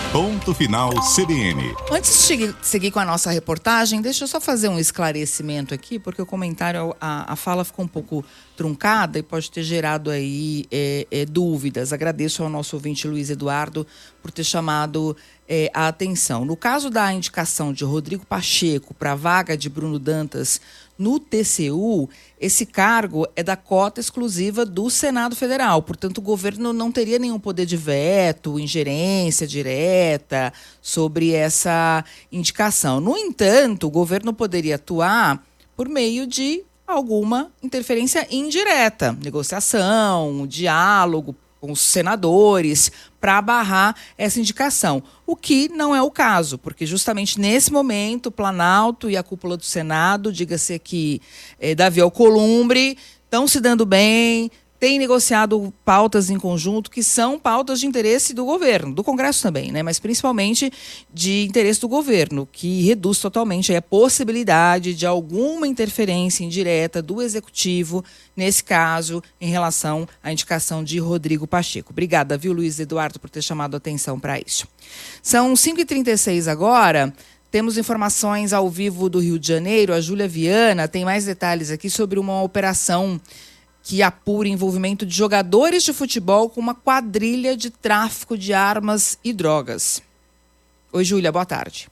Ponto Final CBN. Antes de seguir com a nossa reportagem, deixa eu só fazer um esclarecimento aqui, porque o comentário, a fala ficou um pouco truncada e pode ter gerado aí dúvidas. Agradeço ao nosso ouvinte Luiz Eduardo por ter chamado a atenção. No caso da indicação de Rodrigo Pacheco para a vaga de Bruno Dantas no TCU, esse cargo é da cota exclusiva do Senado Federal. Portanto, o governo não teria nenhum poder de veto, ingerência direta sobre essa indicação. No entanto, o governo poderia atuar por meio de alguma interferência indireta, negociação, diálogo com os senadores, para barrar essa indicação. O que não é o caso, porque justamente nesse momento o Planalto e a cúpula do Senado, diga-se aqui Davi Alcolumbre, estão se dando bem, têm negociado pautas em conjunto que são pautas de interesse do governo, do Congresso também, né? Mas principalmente de interesse do governo, que reduz totalmente a possibilidade de alguma interferência indireta do Executivo, nesse caso, em relação à indicação de Rodrigo Pacheco. Obrigada, viu, Luiz Eduardo, por ter chamado a atenção para isso. São 5h36 agora. Temos informações ao vivo do Rio de Janeiro. A Júlia Viana tem mais detalhes aqui sobre uma operação que apura envolvimento de jogadores de futebol com uma quadrilha de tráfico de armas e drogas. Oi, Júlia, boa tarde.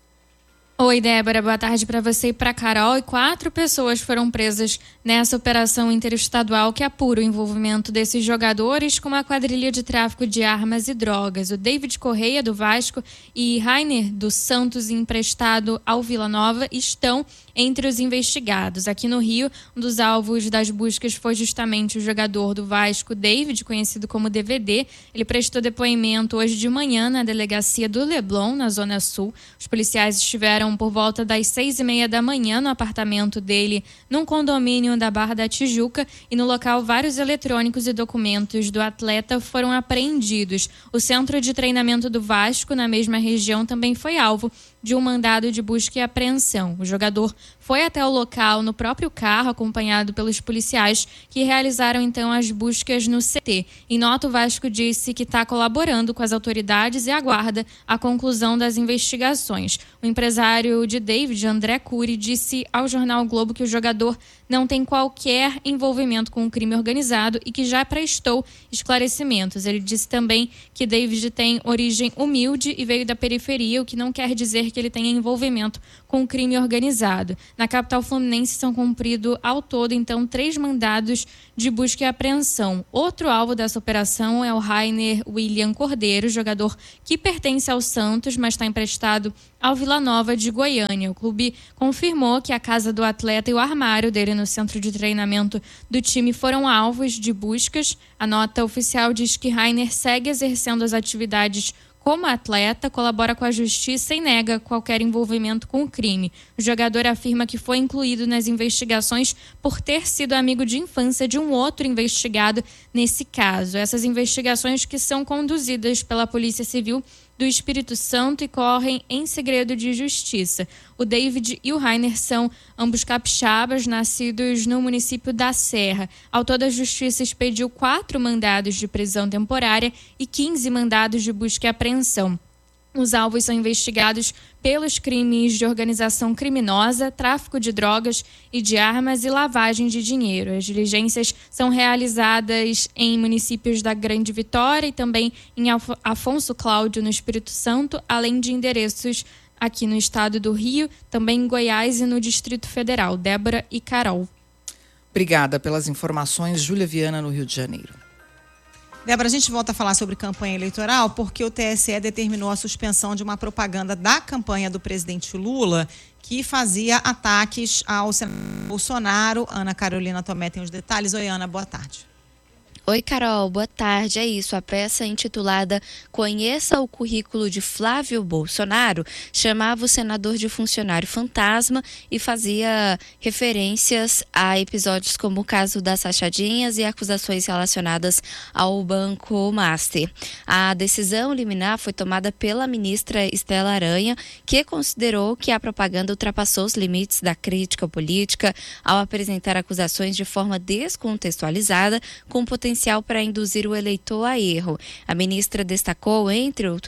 Oi, Débora, boa tarde para você e para Carol. E 4 pessoas foram presas nessa operação interestadual que apura o envolvimento desses jogadores com uma quadrilha de tráfico de armas e drogas. O David Correia, do Vasco, e Rainer dos Santos, emprestado ao Vila Nova, estão entre os investigados. Aqui no Rio, um dos alvos das buscas foi justamente o jogador do Vasco, David, conhecido como DVD. Ele prestou depoimento hoje de manhã na delegacia do Leblon, na Zona Sul. Os policiais estiveram por volta das 6h30 da manhã no apartamento dele, num condomínio da Barra da Tijuca, e no local vários eletrônicos e documentos do atleta foram apreendidos. O centro de treinamento do Vasco, na mesma região, também foi alvo de um mandado de busca e apreensão. O jogador foi até o local no próprio carro, acompanhado pelos policiais, que realizaram então as buscas no CT. Em nota, o Vasco disse que está colaborando com as autoridades e aguarda a conclusão das investigações. O empresário de David, André Cury, disse ao jornal o Globo que o jogador não tem qualquer envolvimento com o crime organizado e que já prestou esclarecimentos. Ele disse também que David tem origem humilde e veio da periferia, o que não quer dizer que ele tenha envolvimento com o crime organizado. Na capital fluminense são cumpridos ao todo, então, 3 mandados de busca e apreensão. Outro alvo dessa operação é o Rainer William Cordeiro, jogador que pertence ao Santos, mas está emprestado ao Vila Nova de Goiânia. O clube confirmou que a casa do atleta e o armário dele no centro de treinamento do time foram alvos de buscas. A nota oficial diz que Rainer segue exercendo as atividades como atleta, colabora com a justiça e nega qualquer envolvimento com o crime. O jogador afirma que foi incluído nas investigações por ter sido amigo de infância de um outro investigado nesse caso. Essas investigações que são conduzidas pela Polícia Civil do Espírito Santo e correm em segredo de justiça. O David e o Rainer são ambos capixabas, nascidos no município da Serra. Ao todo, a justiça expediu 4 mandados de prisão temporária e 15 mandados de busca e apreensão. Os alvos são investigados pelos crimes de organização criminosa, tráfico de drogas e de armas e lavagem de dinheiro. As diligências são realizadas em municípios da Grande Vitória e também em Afonso Cláudio, no Espírito Santo, além de endereços aqui no estado do Rio, também em Goiás e no Distrito Federal. Débora e Carol. Obrigada pelas informações, Júlia Viana, no Rio de Janeiro. Débora, a gente volta a falar sobre campanha eleitoral porque o TSE determinou a suspensão de uma propaganda da campanha do presidente Lula que fazia ataques ao senador Bolsonaro. Ana Carolina Tomé tem os detalhes. Oi, Ana, boa tarde. Oi, Carol, boa tarde. É isso, a peça intitulada Conheça o Currículo de Flávio Bolsonaro chamava o senador de funcionário fantasma e fazia referências a episódios como o caso das rachadinhas e acusações relacionadas ao Banco Master. A decisão liminar foi tomada pela ministra Estela Aranha, que considerou que a propaganda ultrapassou os limites da crítica política ao apresentar acusações de forma descontextualizada, com potencial para induzir o eleitor a erro. A ministra destacou, entre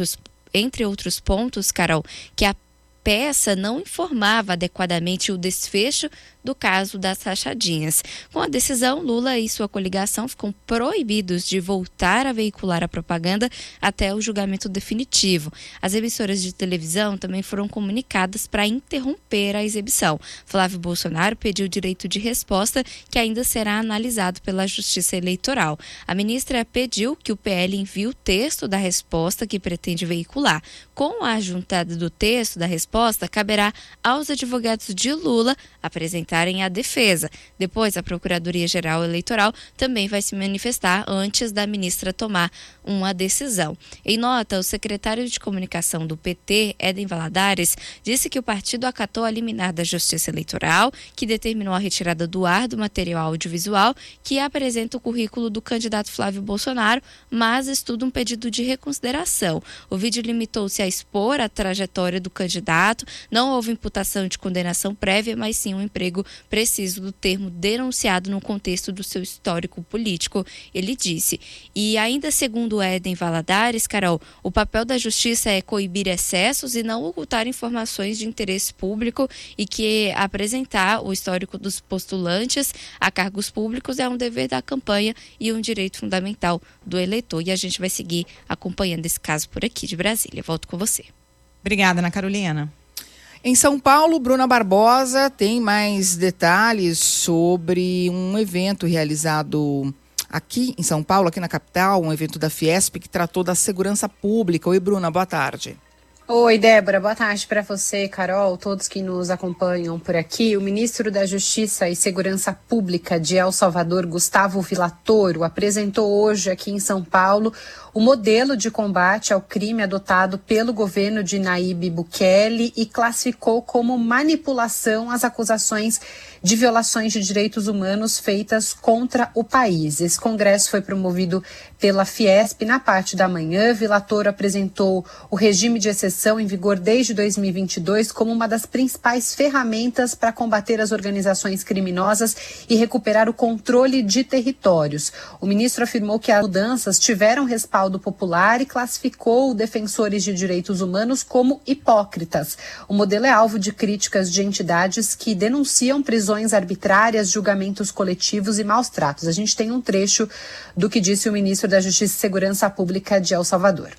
entre outros pontos, Carol, que a peça não informava adequadamente o desfecho do caso das rachadinhas. Com a decisão, Lula e sua coligação ficam proibidos de voltar a veicular a propaganda até o julgamento definitivo. As emissoras de televisão também foram comunicadas para interromper a exibição. Flávio Bolsonaro pediu direito de resposta, que ainda será analisado pela Justiça Eleitoral. A ministra pediu que o PL envie o texto da resposta que pretende veicular. Com a ajuntada do texto da resposta, caberá aos advogados de Lula apresentarem a defesa. Depois, a Procuradoria-Geral Eleitoral também vai se manifestar antes da ministra tomar uma decisão. Em nota, o secretário de comunicação do PT, Éden Valadares, disse que o partido acatou a liminar da Justiça Eleitoral, que determinou a retirada do ar do material audiovisual que apresenta o currículo do candidato Flávio Bolsonaro, mas estuda um pedido de reconsideração. O vídeo limitou-se a expor a trajetória do candidato, não houve imputação de condenação prévia, mas sim um emprego preciso do termo denunciado no contexto do seu histórico político, ele disse. E ainda segundo Éden Valadares, Carol, o papel da justiça é coibir excessos e não ocultar informações de interesse público, e que apresentar o histórico dos postulantes a cargos públicos é um dever da campanha e um direito fundamental do eleitor. E a gente vai seguir acompanhando esse caso por aqui de Brasília. Volto com você. Obrigada, Ana Carolina. Em São Paulo, Bruna Barbosa tem mais detalhes sobre um evento realizado aqui em São Paulo, aqui na capital, um evento da Fiesp que tratou da segurança pública. Oi, Bruna, boa tarde. Oi, Débora, boa tarde para você, Carol, todos que nos acompanham por aqui. O ministro da Justiça e Segurança Pública de El Salvador, Gustavo Villatoro, apresentou hoje aqui em São Paulo o modelo de combate ao crime adotado pelo governo de Nayib Bukele e classificou como manipulação as acusações de violações de direitos humanos feitas contra o país. Esse congresso foi promovido pela Fiesp. Na parte da manhã, Villatoro apresentou o regime de exceção em vigor desde 2022 como uma das principais ferramentas para combater as organizações criminosas e recuperar o controle de territórios. O ministro afirmou que as mudanças tiveram respaldo popular e classificou defensores de direitos humanos como hipócritas. O modelo é alvo de críticas de entidades que denunciam prisões arbitrárias, julgamentos coletivos e maus tratos. A gente tem um trecho do que disse o ministro da Justiça e Segurança Pública de El Salvador.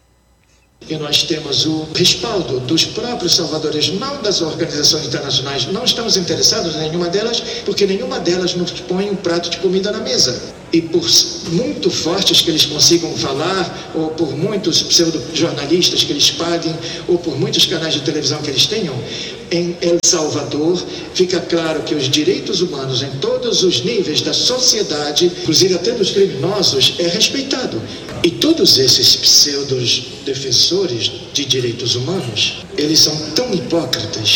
E nós temos o respaldo dos próprios salvadoreños, não das organizações internacionais. Não estamos interessados em nenhuma delas, porque nenhuma delas nos põe um prato de comida na mesa. E por muito fortes que eles consigam falar, ou por muitos pseudo-jornalistas que eles paguem, ou por muitos canais de televisão que eles tenham, em El Salvador fica claro que os direitos humanos em todos os níveis da sociedade, inclusive até dos criminosos, é respeitado. E todos esses pseudo-defensores de direitos humanos, eles são tão hipócritas.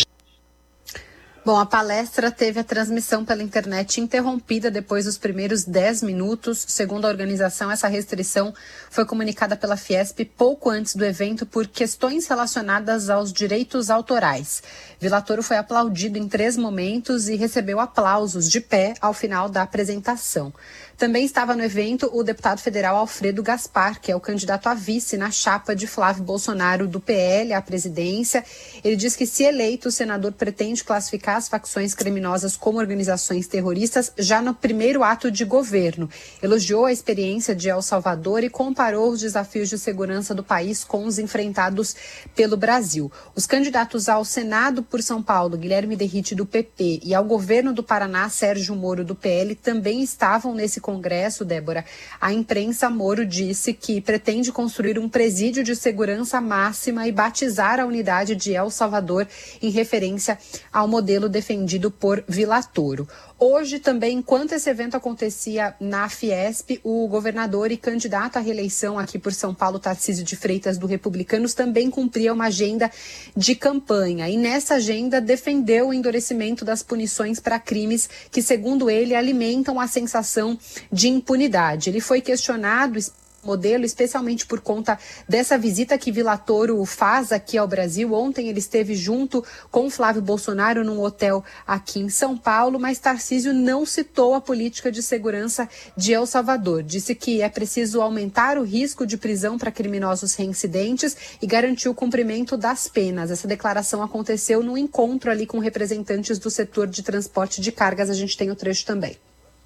Bom, a palestra teve a transmissão pela internet interrompida depois dos primeiros 10 minutos. Segundo a organização, essa restrição foi comunicada pela Fiesp pouco antes do evento por questões relacionadas aos direitos autorais. Villatoro foi aplaudido em 3 momentos e recebeu aplausos de pé ao final da apresentação. Também estava no evento o deputado federal Alfredo Gaspar, que é o candidato a vice na chapa de Flávio Bolsonaro do PL à presidência. Ele diz que, se eleito, o senador pretende classificar as facções criminosas como organizações terroristas já no primeiro ato de governo. Elogiou a experiência de El Salvador e comparou os desafios de segurança do país com os enfrentados pelo Brasil. Os candidatos ao Senado por São Paulo, Guilherme Derrite, do PP, e ao governo do Paraná, Sérgio Moro, do PL, também estavam nesse congresso, Débora. A imprensa, Moro disse que pretende construir um presídio de segurança máxima e batizar a unidade de El Salvador em referência ao modelo defendido por Villatoro. Hoje também, enquanto esse evento acontecia na Fiesp, o governador e candidato à reeleição aqui por São Paulo, Tarcísio de Freitas, do Republicanos, também cumpria uma agenda de campanha. E nessa agenda defendeu o endurecimento das punições para crimes que, segundo ele, alimentam a sensação de impunidade. Ele foi questionado modelo, especialmente por conta dessa visita que Vila Toro faz aqui ao Brasil. Ontem ele esteve junto com Flávio Bolsonaro num hotel aqui em São Paulo, mas Tarcísio não citou a política de segurança de El Salvador. Disse que é preciso aumentar o risco de prisão para criminosos reincidentes e garantir o cumprimento das penas. Essa declaração aconteceu num encontro ali com representantes do setor de transporte de cargas. A gente tem o trecho também.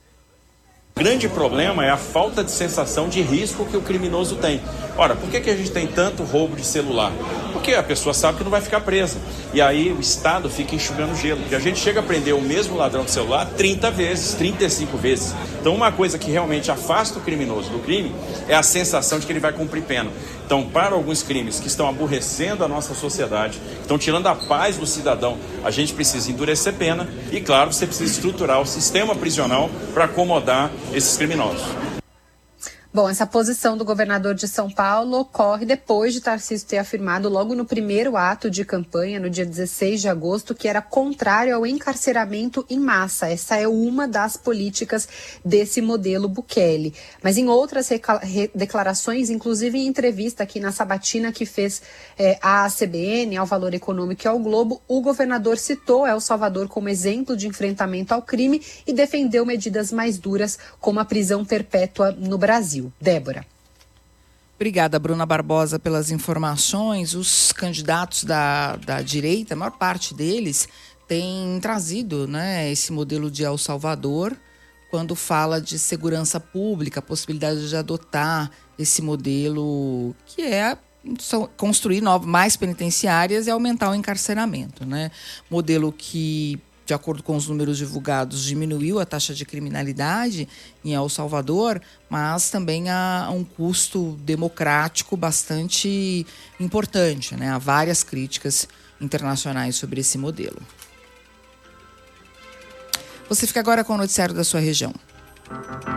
O grande problema é a falta de sensação de risco que o criminoso tem. Ora, por que a gente tem tanto roubo de celular? Porque a pessoa sabe que não vai ficar presa. E aí o Estado fica enxugando gelo. E a gente chega a prender o mesmo ladrão de celular 30 vezes, 35 vezes. Então uma coisa que realmente afasta o criminoso do crime é a sensação de que ele vai cumprir pena. Então, para alguns crimes que estão aborrecendo a nossa sociedade, estão tirando a paz do cidadão, a gente precisa endurecer pena e, claro, você precisa estruturar o sistema prisional para acomodar esses criminosos. Bom, essa posição do governador de São Paulo ocorre depois de Tarcísio ter afirmado logo no primeiro ato de campanha, no dia 16 de agosto, que era contrário ao encarceramento em massa. Essa é uma das políticas desse modelo Bukele. Mas em outras declarações, inclusive em entrevista aqui na sabatina que fez à CBN, ao Valor Econômico e ao Globo, o governador citou El Salvador como exemplo de enfrentamento ao crime e defendeu medidas mais duras, como a prisão perpétua no Brasil. Débora. Obrigada, Bruna Barbosa, pelas informações. Os candidatos da direita, a maior parte deles, tem trazido, né, esse modelo de El Salvador quando fala de segurança pública, a possibilidade de adotar esse modelo que é construir mais penitenciárias e aumentar o encarceramento, né? Modelo que, de acordo com os números divulgados, diminuiu a taxa de criminalidade em El Salvador, mas também há um custo democrático bastante importante, né? Há várias críticas internacionais sobre esse modelo. Você fica agora com o noticiário da sua região.